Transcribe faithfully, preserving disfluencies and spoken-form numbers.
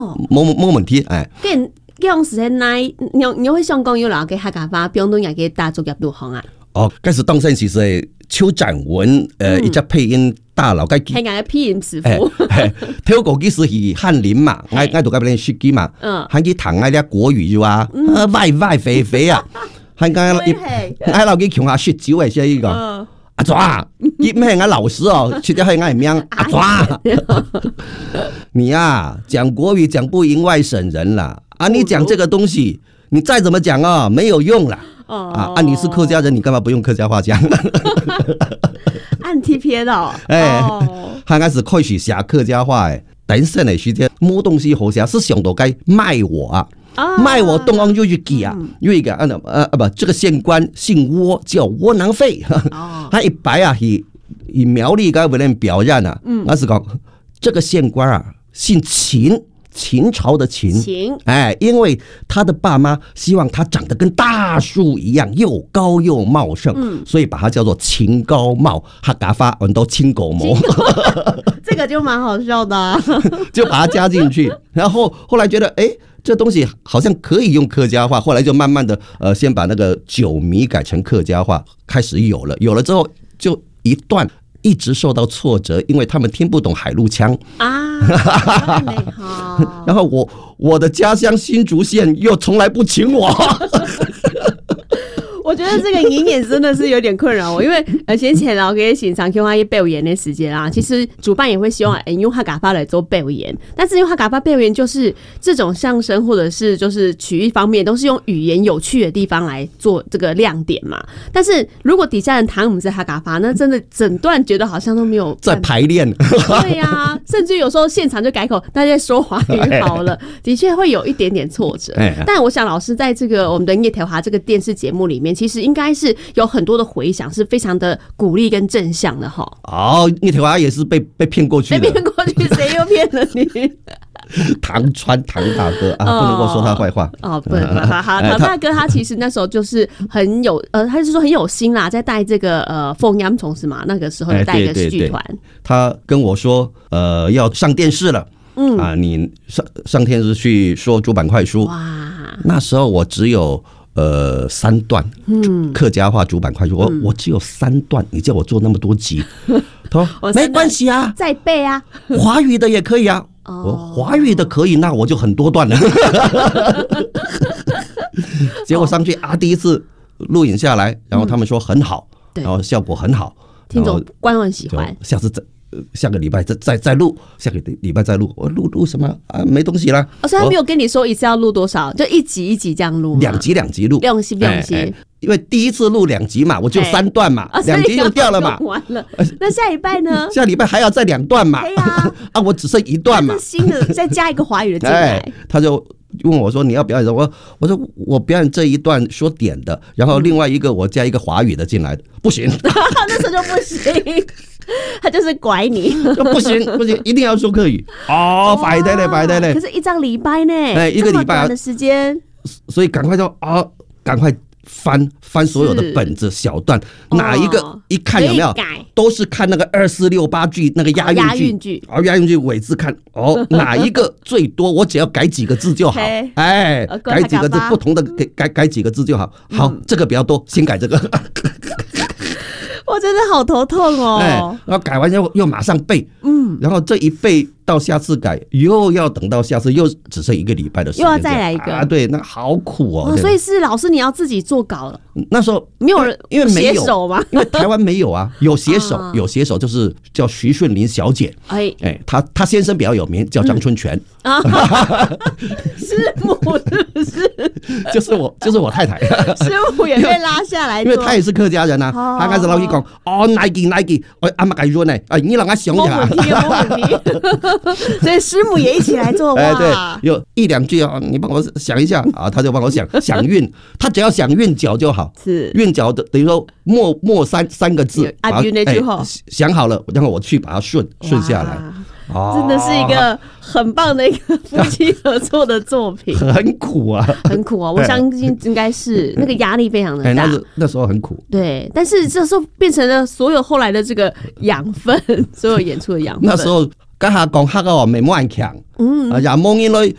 冇冇問題，誒。 跟用時間來，你你會想講有哪個客家話標準也給大眾入入行啊？ 哦，嗰時當陣時係邱展文，誒，一隻配音大佬，佢係個配音師傅。 跳過幾時係翰林嘛，我我度嗰邊識機嘛，喺佢談嗰啲國語就話，歪歪肥肥啊，喺嗰喺度佢強下説招嘅，先呢個。阿抓，伊咩我老師哦，去掉係我名阿抓。你啊，講國語講不贏外省人啦，啊，你講這個東西，你再怎麼講啊，沒有用啦。啊，啊，你是客家人，你幹嘛不用客家話講？ 按 T P 咯， 哎，他開始開始寫客家話誒，等陣嚟時間摸東西好寫，是想到該賣我啊。賣我東方粵語記啊，粵語嘅啊啊啊不，這個縣官姓窩，叫窩囊廢。他一擺啊，以以苗栗個為人表現啊，我是講這個縣官啊，姓秦，秦朝的秦。秦，哎，因為他的爸媽希望他長得跟大樹一樣，又高又茂盛，嗯、所以把他叫做秦高茂。客家話我們都青狗毛。 這個就蠻好笑的、啊， 就把它加進去，然後後來覺得，哎。這東西好像可以用客家話，後來就慢慢的，呃，先把那個九迷改成客家話，開始有了，有了之後就一段一直受到挫折，因為他們聽不懂海陸腔啊。然後我我的家鄉新竹縣又從來不請我。 我覺得這個營演真的是有點困擾我，因為呃先前老給現場聽話一表演的時間啦，其實主辦也會希望誒用客家話來做表演，但是用客家話表演就是這種相聲或者是就是曲藝方面都是用語言有趣的地方來做這個亮點嘛。但是如果底下人談我們是客家話，那真的整段覺得好像都沒有在排練。 對呀、啊，甚至有時候現場就改口，大家說華語好了，的確會有一點點挫折。但我想老師在這個我們的夜調華這個電視節目裡面。其實應該是有很多的回響，是非常的鼓勵跟正向的哈。 哦，夜調華也是被被騙過去的， 被騙過去，誰又騙了你？ 唐川唐大哥啊，不能夠說他壞話。 哦，不能，好好，唐大哥他其實那時候就是很有，呃，他是說很有心啦，在帶這個呃鳳陽蟲是嘛？那個時候帶一個戲劇團。他跟我說，呃，要上電視了，嗯啊，你上上電視去說竹板快書。哇，那時候我只有。呃，三段，嗯，客家話竹板快書，我我只有三段，你叫我做那麼多集，他說沒關係啊， 再背啊， 華語的也可以啊，我華語的可以，那我就很多段了。結果上去啊，第一次錄影下來，然後他們說很好，然後效果很好， 聽眾觀眾喜歡， 下次再。下個禮拜再再再錄，下個禮拜再錄。我錄錄什麼啊？沒東西啦。哦，所以他沒有跟你說一次要錄多少，就一集一集這樣錄。兩集兩集錄，兩集兩集。因為第一次錄兩集嘛，我就三段嘛，兩集用掉了嘛。完了，那下禮拜呢？下禮拜還要再兩段嘛？對呀。啊，我只剩一段嘛。新的再加一個華語的進來。他就問我說：“你要表演什麼？”我說：“我表演這一段說點的，然後另外一個我加一個華語的進來。”不行，那時候就不行。他就是拐你，不行不行，一定要說客語哦，快啲咧，快啲咧。可是一張禮拜呢，哎，一個禮拜的時間，所以趕快就啊，趕快翻翻所有的本子小段，哪一個一看有沒有，都是看那個二四六八句那個押韻句，哦，押韻句尾字看哦，哪一個最多，我只要改幾個字就好，哎，改幾個字，不同的改改改幾個字就好，好，這個比較多，先改這個。我真的好頭痛哦！然後改完又又馬上背，嗯，然後這一背到下次改又要等到下次，又只剩一個禮拜的時間，又要再來一個啊！對，那好苦哦。所以是老師你要自己做稿了。那時候沒有人，因為沒有寫手嘛，因為台灣沒有啊，有寫手，有寫手就是叫徐順林小姐，哎哎，她她先生比較有名，叫張春泉啊，師母是不是？就是我，就是我太太，師母也被拉下來，因為她也是客家人啊，她開始老一講。哦 ，Nike Nike， 我阿媽改潤呢，啊，你讓我想一下，沒問題，沒問題。所以師母也一起來做哇，哎，對，有一兩句啊，你幫我想一下啊，他就幫我想想韻，他只要想韻腳就好，是韻腳的，等於說末末三三個字，阿韻那句話想好了，然後我去把它順順下來。真的是一個很棒的一個夫妻合作的作品，很苦啊，很苦啊！我相信應該是那個壓力非常的大，那是那時候很苦。對，但是這時候變成了所有後來的這個養分，所有演出的養分。那時候家下讲黑个话咪冇人强，嗯，啊也冇因为